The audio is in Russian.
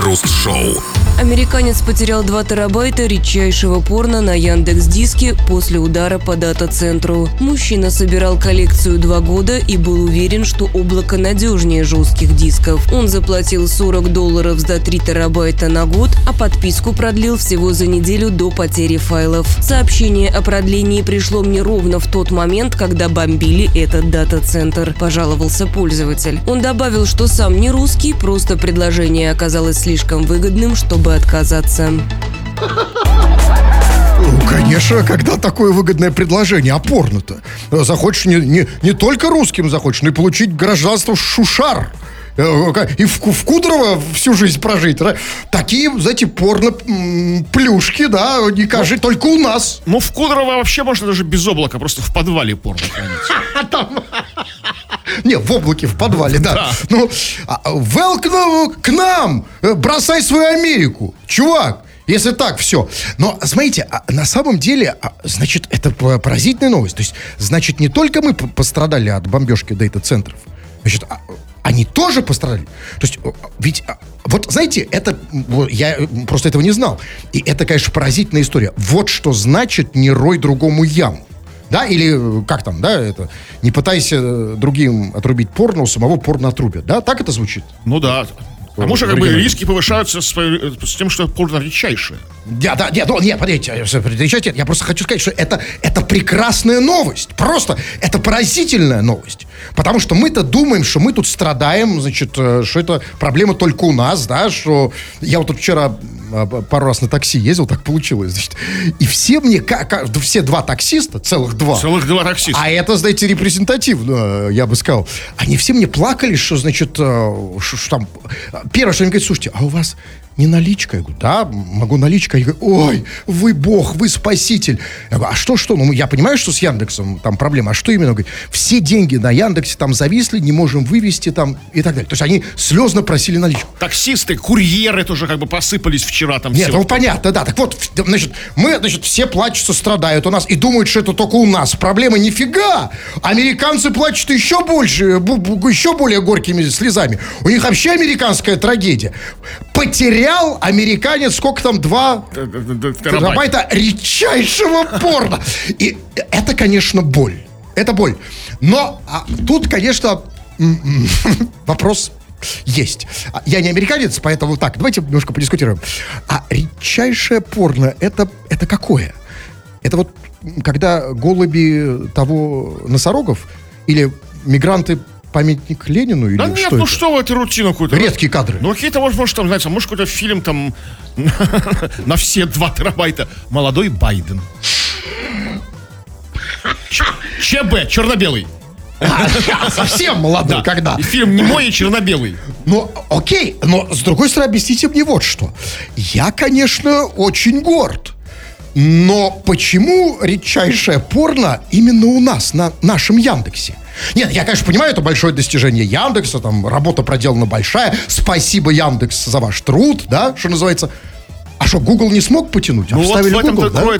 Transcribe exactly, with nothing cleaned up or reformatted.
Крем-хруст-шоу. Американец потерял два терабайта редчайшего порно на Яндекс.Диске после удара по дата-центру. Мужчина собирал коллекцию два года и был уверен, что облако надежнее жестких дисков. Он заплатил сорок долларов за три терабайта на год, а подписку продлил всего за неделю до потери файлов. Сообщение о продлении пришло мне ровно в тот момент, когда бомбили этот дата-центр, пожаловался пользователь. Он добавил, что сам не русский, просто предложение оказалось слишком выгодным, чтобы отказаться. Ну, конечно, когда такое выгодное предложение, а порно-то? Захочешь не, не, не только русским захочешь, но и получить гражданство Шушар. И в, в Кудрово всю жизнь прожить. Да? Такие, знаете, порно-плюшки, да, не кажется, только у нас. Ну, в Кудрово вообще можно даже без облака, просто в подвале порно хранить. Не, в облаке, в подвале, да. да. Ну, welcome к нам! Бросай свою Америку, чувак! Если так, все. Но, смотрите, на самом деле, значит, это поразительная новость. То есть, значит, не только мы пострадали от бомбежки дата-центров, значит, они тоже пострадали. То есть, ведь, вот, знаете, это, я просто этого не знал. И это, конечно, поразительная история. Вот что значит «не рой другому яму». Да, или как там, да, это, не пытайся другим отрубить порно, у самого порно отрубят, да, так это звучит? Ну да, потому что как бы риски повышаются с, с тем, что порно редчайшее. Да, да, нет, ну, нет, подождите, я просто хочу сказать, что это, это прекрасная новость, просто, это поразительная новость, потому что мы-то думаем, что мы тут страдаем, значит, что это проблема только у нас, да, что я вот тут вчера пару раз на такси ездил, так получилось, значит, и все мне, как, все два таксиста, целых два. Целых два таксиста. А это, знаете, репрезентативно, я бы сказал. Они все мне плакали, что, значит, что, что там... Первое, что они говорят, слушайте, а у вас не наличка? Я говорю, да, могу наличка. Они говорят, ой, вы бог, вы спаситель. Я говорю, а что, что? Ну, я понимаю, что с Яндексом там проблема. А что именно? Говорит, все деньги на Яндексе там зависли, не можем вывести там и так далее. То есть они слезно просили наличку. Таксисты, курьеры тоже как бы посыпались вчера там. Нет, ну понятно, да. Так вот, значит, мы, значит, все плачутся, страдают у нас и думают, что это только у нас. Проблема нифига. Американцы плачут еще больше, еще более горькими слезами. У них вообще американская трагедия. Потерял американец, сколько там, два терабайта редчайшего порно. И это, конечно, боль. Это боль. Но а, тут, конечно, вопрос есть. Я не американец, поэтому так, давайте немножко подискутируем. А редчайшее порно, это, это какое? Это вот когда голуби того носорогов или мигранты памятник Ленину или да что нет, это? Ну что вы, это рутину какую-то. Редкие кадры. Ну какие-то, может, может там, знаете, может какой-то фильм там на все два терабайта. Молодой Байден. ЧБ, черно-белый. А, совсем молодой, да. Когда? И фильм немой и черно-белый. Ну, окей, но с другой стороны, объясните мне вот что. Я, конечно, очень горд. Но почему редчайшее порно именно у нас, на нашем Яндексе? Нет, я, конечно, понимаю, это большое достижение Яндекса, там работа проделана большая. Спасибо, Яндекс, за ваш труд, да, что называется. А что, Google не смог потянуть? Ну вот в этом-то да?